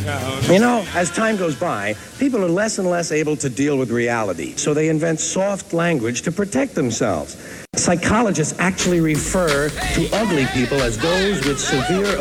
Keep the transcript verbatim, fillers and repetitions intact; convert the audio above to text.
You know, as time goes by, people are less and less able to deal with reality, so they invent soft language to protect themselves. Psychologists actually refer to ugly people as those with severe